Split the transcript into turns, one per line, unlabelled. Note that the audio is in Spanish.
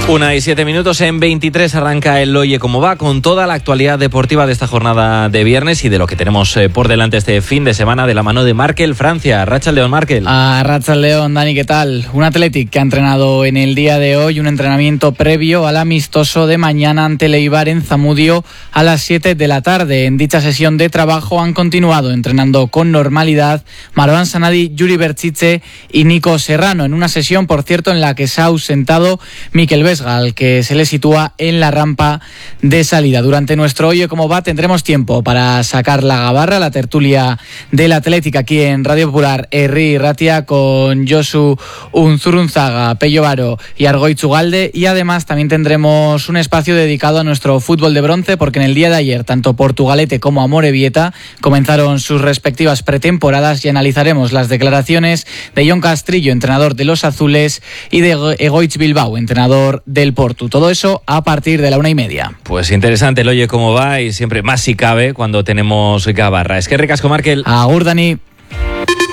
1:07 en 23 arranca el Oye Cómo Va con toda la actualidad deportiva de esta jornada de viernes y de lo que tenemos por delante este fin de semana de la mano de Markel Francia. Arratsaldeon, Markel.
Arratsaldeon, Dani, ¿qué tal? Un Athletic que ha entrenado en el día de hoy, un entrenamiento previo al amistoso de mañana ante el Eibar en Zamudio a las 7 de la tarde. En dicha sesión de trabajo han continuado entrenando con normalidad Marwan Sanadi, Yuri Berchiche y Nico Serrano, en una sesión, por cierto, en la que se ha ausentado Mikel Vesga, al que se le sitúa en la rampa de salida. Durante nuestro Oye Cómo Va tendremos tiempo para sacar la gabarra, la tertulia del Athletic aquí en Radio Popular Herri Ratia con Josu Unzurunzaga, Pello Varo y Argoitz Ugalde, y además también tendremos un espacio dedicado a nuestro fútbol de bronce, porque en el día de ayer tanto Portugalete como Amorebieta comenzaron sus respectivas pretemporadas y analizaremos las declaraciones de Jon Castrillo, entrenador de los azules, y de Egoitz Bilbao, entrenador del Portu. Todo eso a partir de la 1:30.
Pues interesante el Oye Cómo Va, y siempre más si cabe cuando tenemos gabarra. Es que ricasco, Markel.
Agur, Dani.